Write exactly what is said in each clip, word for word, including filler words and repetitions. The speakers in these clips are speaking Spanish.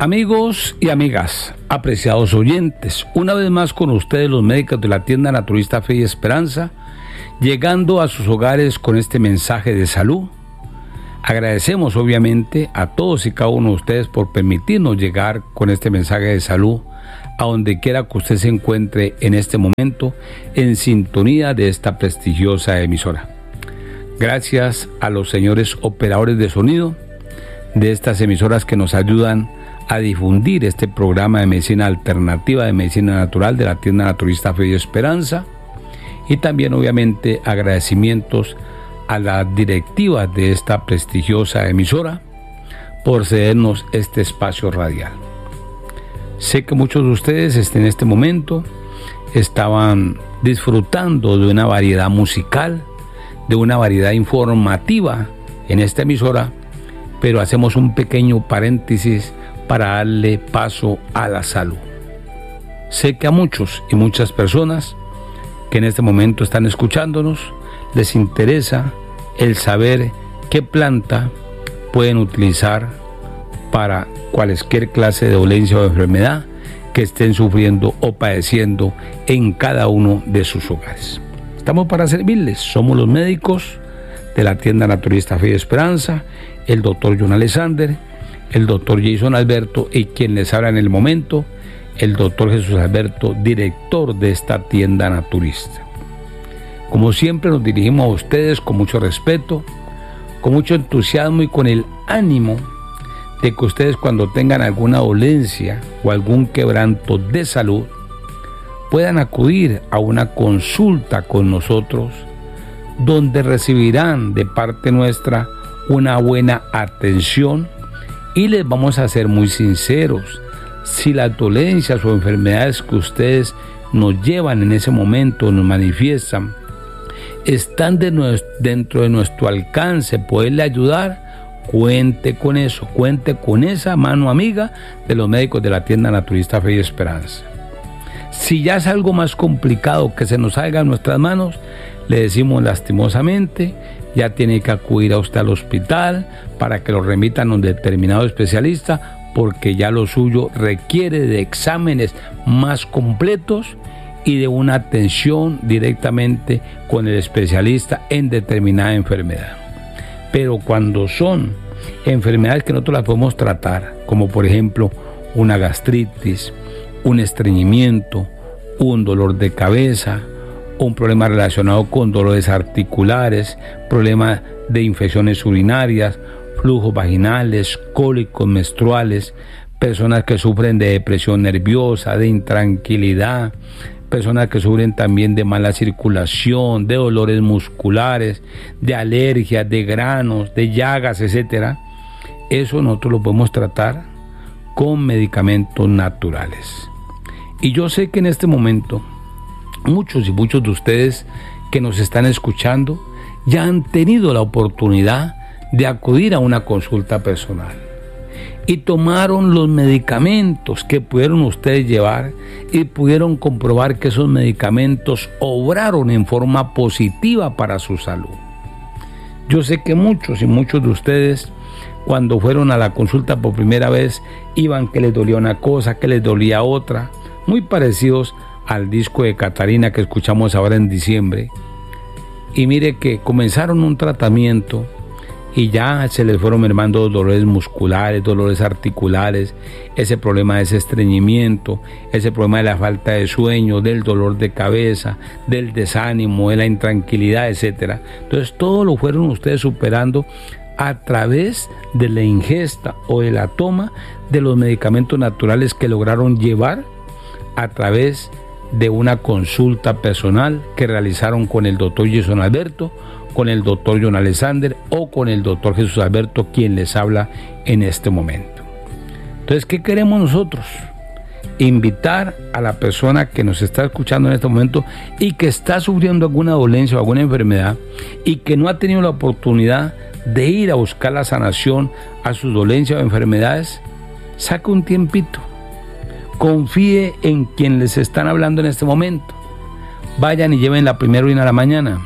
Amigos y amigas, apreciados oyentes, una vez más con ustedes los médicos de la tienda Naturista Fe y Esperanza, llegando a sus hogares con este mensaje de salud. Agradecemos obviamente a todos y cada uno de ustedes por permitirnos llegar con este mensaje de salud a donde quiera que usted se encuentre en este momento en sintonía de esta prestigiosa emisora. Gracias a los señores operadores de sonido de estas emisoras que nos ayudan a difundir este programa de medicina alternativa, de medicina natural de la tienda Naturista Fe y Esperanza, y también obviamente agradecimientos a las directivas de esta prestigiosa emisora por cedernos este espacio radial. Sé que muchos de ustedes en este momento estaban disfrutando de una variedad musical, de una variedad informativa en esta emisora, pero hacemos un pequeño paréntesis para darle paso a la salud. Sé que a muchos y muchas personas que en este momento están escuchándonos les interesa el saber qué planta pueden utilizar para cualquier clase de dolencia o enfermedad que estén sufriendo o padeciendo en cada uno de sus hogares. Estamos para servirles, somos los médicos de la tienda Naturista Fe y Esperanza, el doctor John Alexander, el doctor Jason Alberto y quien les habla en el momento, el doctor Jesús Alberto, director de esta tienda naturista. Como siempre nos dirigimos a ustedes con mucho respeto, con mucho entusiasmo y con el ánimo de que ustedes cuando tengan alguna dolencia o algún quebranto de salud puedan acudir a una consulta con nosotros donde recibirán de parte nuestra una buena atención. Y les vamos a ser muy sinceros, si las dolencias o enfermedades que ustedes nos llevan en ese momento, nos manifiestan, están de nuestro, dentro de nuestro alcance, poderle ayudar, cuente con eso, cuente con esa mano amiga de los médicos de la tienda Naturista Fe y Esperanza. Si ya es algo más complicado que se nos salga en nuestras manos, le decimos lastimosamente, ya tiene que acudir a usted al hospital para que lo remitan a un determinado especialista, porque ya lo suyo requiere de exámenes más completos y de una atención directamente con el especialista en determinada enfermedad. Pero cuando son enfermedades que nosotros las podemos tratar, como por ejemplo una gastritis, un estreñimiento, un dolor de cabeza, un problema relacionado con dolores articulares, problemas de infecciones urinarias, flujos vaginales, cólicos menstruales, personas que sufren de depresión nerviosa, de intranquilidad, personas que sufren también de mala circulación, de dolores musculares, de alergias, de granos, de llagas, etcétera. Eso nosotros lo podemos tratar con medicamentos naturales. Y yo sé que en este momento muchos y muchos de ustedes que nos están escuchando ya han tenido la oportunidad de acudir a una consulta personal y tomaron los medicamentos que pudieron ustedes llevar y pudieron comprobar que esos medicamentos obraron en forma positiva para su salud. Yo sé que muchos y muchos de ustedes cuando fueron a la consulta por primera vez iban que les dolía una cosa, que les dolía otra, muy parecidos al disco de Catarina que escuchamos ahora en diciembre, y mire que comenzaron un tratamiento y ya se les fueron mermando dolores musculares, dolores articulares, ese problema de ese estreñimiento, ese problema de la falta de sueño, del dolor de cabeza, del desánimo, de la intranquilidad, etcétera. Entonces todo lo fueron ustedes superando a través de la ingesta o de la toma de los medicamentos naturales que lograron llevar a través de una consulta personal que realizaron con el doctor Jason Alberto, con el doctor John Alexander o con el doctor Jesús Alberto, quien les habla en este momento. Entonces, ¿qué queremos nosotros? Invitar a la persona que nos está escuchando en este momento y que está sufriendo alguna dolencia o alguna enfermedad y que no ha tenido la oportunidad de ir a buscar la sanación a sus dolencias o enfermedades, saque un tiempito. Confíe en quien les están hablando en este momento. Vayan y lleven la primera orina a la mañana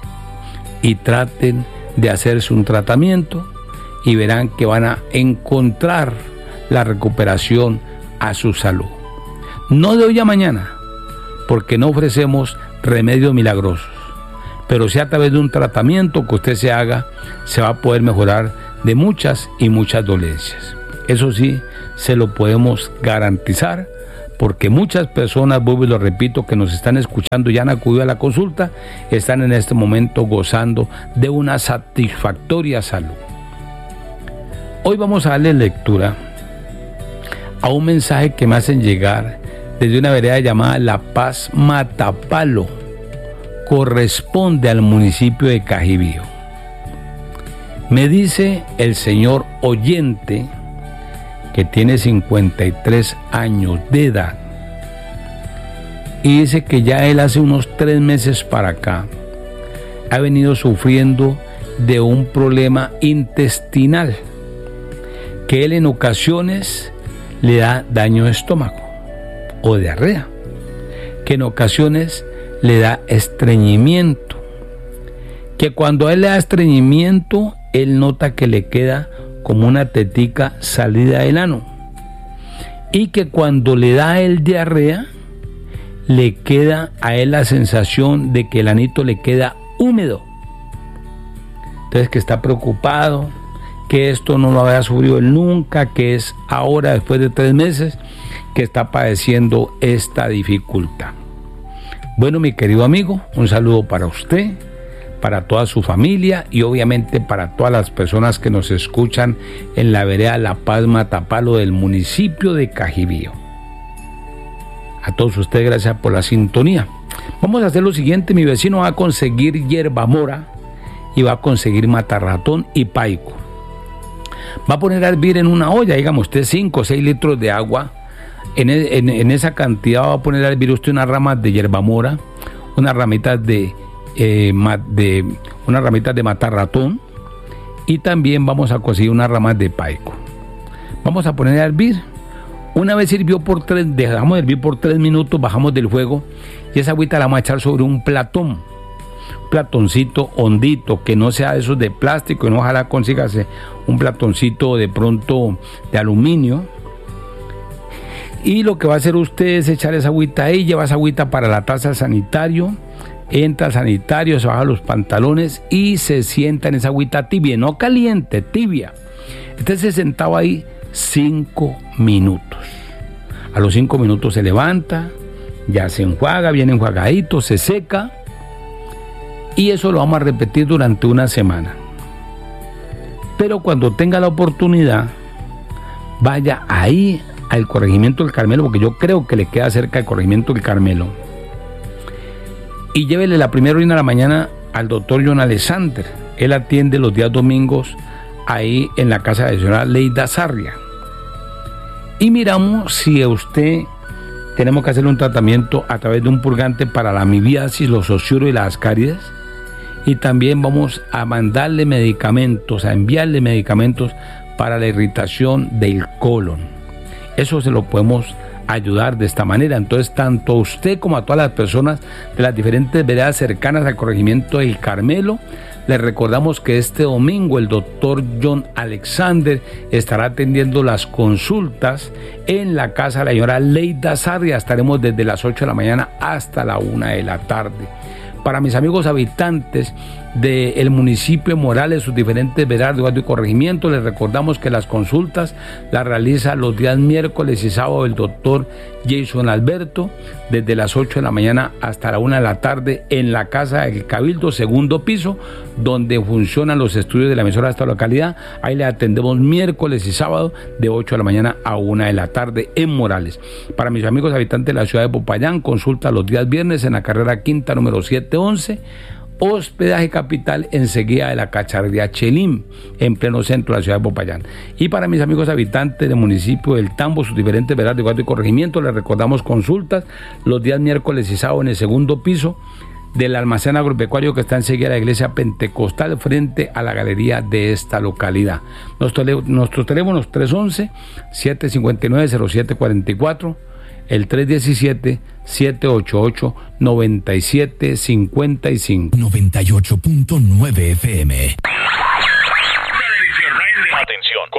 y traten de hacerse un tratamiento y verán que van a encontrar la recuperación a su salud. No de hoy a mañana, porque no ofrecemos remedios milagrosos, pero sí a través de un tratamiento que usted se haga, se va a poder mejorar de muchas y muchas dolencias. Eso sí, se lo podemos garantizar, porque muchas personas, vuelvo y lo repito, que nos están escuchando y han acudido a la consulta, están en este momento gozando de una satisfactoria salud. Hoy vamos a darle lectura a un mensaje que me hacen llegar desde una vereda llamada La Paz Matapalo, corresponde al municipio de Cajibío. Me dice el señor oyente, que tiene cincuenta y tres años de edad, y dice que ya él hace unos tres meses para acá ha venido sufriendo de un problema intestinal, que él en ocasiones le da daño de estómago o diarrea, que en ocasiones le da estreñimiento, que cuando a él le da estreñimiento, él nota que le queda como una tetica salida del ano, y que cuando le da el diarrea, le queda a él la sensación de que el anito le queda húmedo. Entonces, que está preocupado, que esto no lo había sufrido él nunca, que es ahora, después de tres meses, que está padeciendo esta dificultad. Bueno, mi querido amigo, un saludo para usted, para toda su familia y obviamente para todas las personas que nos escuchan en la vereda La Paz Matapalo del municipio de Cajibío. A todos ustedes, gracias por la sintonía. Vamos a hacer lo siguiente: mi vecino va a conseguir hierba mora y va a conseguir matarratón y paico. Va a poner a hervir en una olla, digamos usted cinco o seis litros de agua. En, en, en esa cantidad va a poner a hervir usted unas ramas de hierba mora, unas ramitas de Eh, de unas ramitas de matarratón, y también vamos a conseguir unas ramas de paico. Vamos a poner a hervir. Una vez hirvió por tres, dejamos de hervir por tres minutos, bajamos del fuego y esa agüita la vamos a echar sobre un platón, un platoncito hondito, que no sea de esos de plástico, y no, ojalá consígase un platoncito de pronto de aluminio. Y lo que va a hacer usted es echar esa agüita ahí, lleva esa agüita para la taza al sanitario. Entra al sanitario, se baja los pantalones y se sienta en esa agüita tibia, no caliente, tibia. Entonces se sentaba ahí cinco minutos. A los cinco minutos se levanta, ya se enjuaga, bien enjuagadito, se seca, y eso lo vamos a repetir durante una semana. Pero cuando tenga la oportunidad, vaya ahí al Corregimiento del Carmelo, porque yo creo que le queda cerca del Corregimiento del Carmelo, y llévele la primera orina a la mañana al doctor John Alexander. Él atiende los días domingos ahí en la casa de la señora Leida Sarria. Y miramos si a usted tenemos que hacerle un tratamiento a través de un purgante para la amibiasis, los ociuros y las ascáridas. Y también vamos a mandarle medicamentos, a enviarle medicamentos para la irritación del colon. Eso se lo podemos ayudar de esta manera. Entonces, tanto a usted como a todas las personas de las diferentes veredas cercanas al Corregimiento del Carmelo, les recordamos que este domingo el doctor John Alexander estará atendiendo las consultas en la casa de la señora Leida Sarria. Estaremos desde las ocho de la mañana hasta la una de la tarde. Para mis amigos habitantes del municipio de Morales, sus diferentes veredas de Guardia y Corregimiento, les recordamos que las consultas las realiza los días miércoles y sábado el doctor Jason Alberto, desde las ocho de la mañana hasta la una de la tarde en la Casa del Cabildo, segundo piso, donde funcionan los estudios de la emisora de esta localidad. Ahí le atendemos miércoles y sábado de ocho de la mañana a una de la tarde en Morales. Para mis amigos habitantes de la ciudad de Popayán, consulta los días viernes en la carrera quinta número setecientos once, hospedaje capital enseguida de la cacharrería Chelín, en pleno centro de la ciudad de Popayán. Y para mis amigos habitantes del municipio del Tambo, sus diferentes veredas de Guardia y Corregimiento, les recordamos consultas los días miércoles y sábado en el segundo piso del almacén agropecuario que está enseguida de la iglesia pentecostal, frente a la galería de esta localidad. Nuestros, nuestros teléfonos tres once, siete cincuenta y nueve, cero siete cuarenta y cuatro, el tres diecisiete, siete ochenta y ocho, noventa y siete cincuenta y cinco. noventa y ocho punto nueve F M. Atención, Colombia se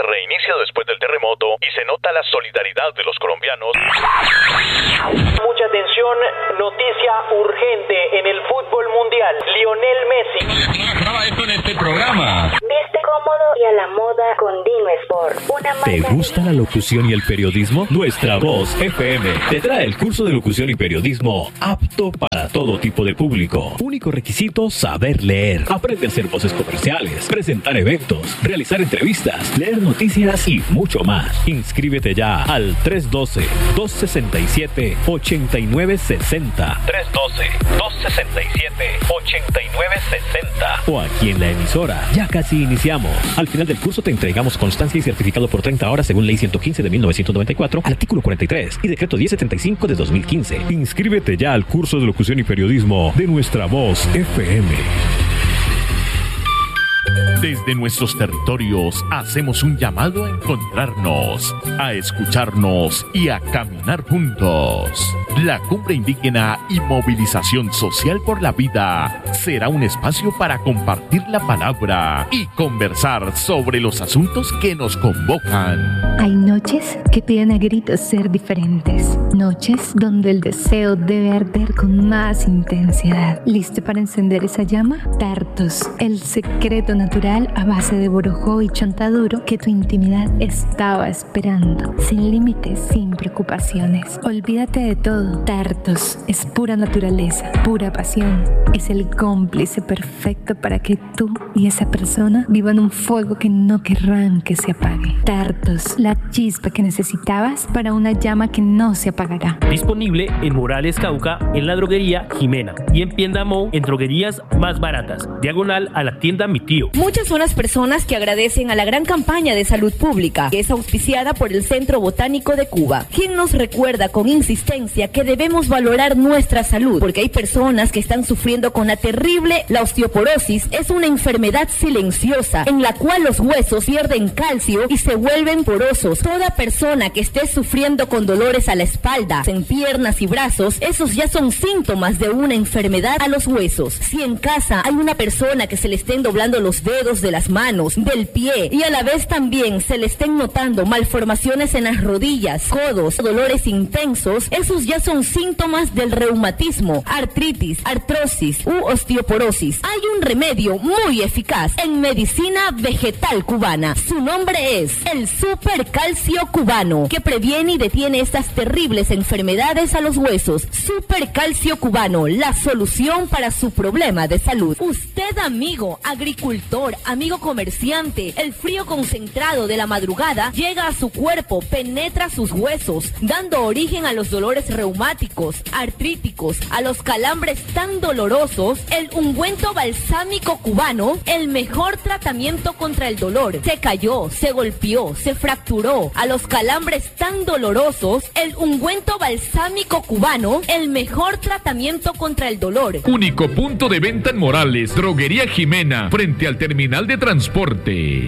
reinicia después del terremoto y se nota la solidaridad de los colombianos. Mucha atención, noticia urgente en el fútbol mundial. Lionel Messi. Graba esto en este programa. Viste cómodo y a la moda con Dino Sport. Una marca. ¿Te gusta la locución y el periodismo? Nuestra Voz F M te trae el curso de locución y periodismo apto para todo tipo de público. Único requisito, saber leer. Aprende a hacer voces comerciales, presentar eventos, realizar entrevistas, leer noticias y mucho más. Inscríbete ya al tres uno dos, dos seis siete, ocho nueve seis cero. tres uno dos, dos seis siete, ocho nueve seis cero. O aquí en la emisora. Ya casi iniciamos. Al final del curso te entregamos constancia y certificado por treinta horas según Ley ciento quince de mil novecientos noventa y cuatro, artículo cuarenta y tres y Decreto diez setenta y cinco de dos mil quince. Inscríbete ya al curso de locución y periodismo de Nuestra Voz F M. Desde nuestros territorios hacemos un llamado a encontrarnos, a escucharnos y a caminar juntos. La Cumbre Indígena y Movilización Social por la Vida será un espacio para compartir la palabra y conversar sobre los asuntos que nos convocan. Hay noches que piden a gritos ser diferentes. Noches donde el deseo debe arder con más intensidad. ¿Listo para encender esa llama? Tartos, el secreto natural a base de borojó y chontaduro que tu intimidad estaba esperando. Sin límites, sin preocupaciones. Olvídate de todo. Tartos es pura naturaleza, pura pasión. Es el cómplice perfecto para que tú y esa persona vivan un fuego que no querrán que se apague. Tartos, la chispa que necesitabas para una llama que no se apagará. Disponible en Morales Cauca, en la droguería Jimena y en Piendamó, en droguerías más baratas. Diagonal a la tienda Mi Tío. Muchas son las personas que agradecen a la gran campaña de salud pública que es auspiciada por el Centro Botánico de Cuba, quien nos recuerda con insistencia que debemos valorar nuestra salud, porque hay personas que están sufriendo con la terrible, la osteoporosis es una enfermedad silenciosa en la cual los huesos pierden calcio y se vuelven porosos. Toda persona que esté sufriendo con dolores a la espalda, en piernas y brazos, esos ya son síntomas de una enfermedad a los huesos. Si en casa hay una persona que se le estén doblando los dedos de las manos, del pie y a la vez también se le estén notando malformaciones en las rodillas, codos, dolores intensos, esos ya son síntomas del reumatismo, artritis, artrosis u osteoporosis. Hay un remedio muy eficaz en medicina vegetal cubana. Su nombre es el Supercalcio Cubano, que previene y detiene estas terribles enfermedades a los huesos. Supercalcio Cubano, la solución para su problema de salud. Usted, amigo, agricultor, amigo comerciante, el frío concentrado de la madrugada llega a su cuerpo, penetra sus huesos, dando origen a los dolores reumáticos, artríticos, a los calambres tan dolorosos. El ungüento balsámico cubano, el mejor tratamiento contra el dolor. Se cayó, se golpeó, se fracturó, a los calambres tan dolorosos, el ungüento balsámico cubano, el mejor tratamiento contra el dolor. Único punto de venta en Morales, Droguería Jimena, frente al terminal de transporte.